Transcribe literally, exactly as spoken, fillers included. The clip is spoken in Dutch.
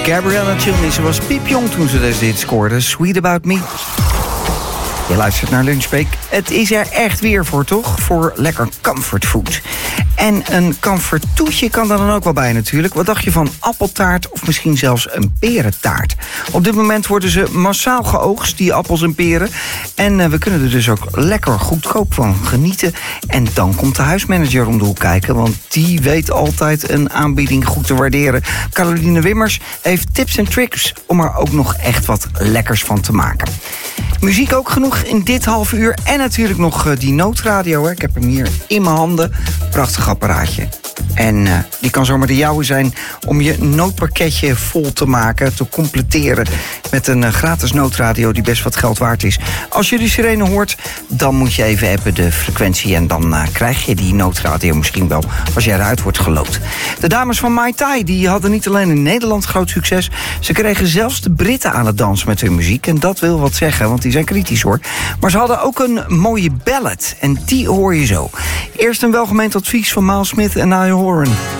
Gabriella Cilmi. Ze was piepjong toen ze deze hit scoorde. Sweet About Me. Je luistert naar Lunchbreak. Het is er echt weer voor, toch? Voor lekker comfortfood. En een comforttoetje kan er dan ook wel bij natuurlijk. Wat dacht je van appeltaart of misschien zelfs een perentaart? Op dit moment worden ze massaal geoogst, die appels en peren. En uh, we kunnen er dus ook lekker goedkoop van genieten. En dan komt de huismanager om de hoek kijken, want die weet altijd een aanbieding goed te waarderen. Caroline Wimmers heeft tips en tricks om er ook nog echt wat lekkers van te maken. Muziek ook genoeg in dit half uur. En natuurlijk nog uh, die noodradio. Hè. Ik heb hem hier in mijn handen. Prachtig apparaatje. En uh, die kan zomaar de jouwe zijn om je noodpakketje vol te maken, te completeren met een uh, gratis noodradio die best wat geld waard is. Als je die sirene hoort, dan moet je even appen de frequentie en dan uh, krijg je die noodradio misschien wel als jij eruit wordt geloot. De dames van Mai Tai die hadden niet alleen in Nederland groot succes, ze kregen zelfs de Britten aan het dansen met hun muziek. En dat wil wat zeggen, want die zijn kritisch hoor. Maar ze hadden ook een mooie ballad en die hoor je zo. Eerst een welgemeend advies van Miles Smith en Niall Horan.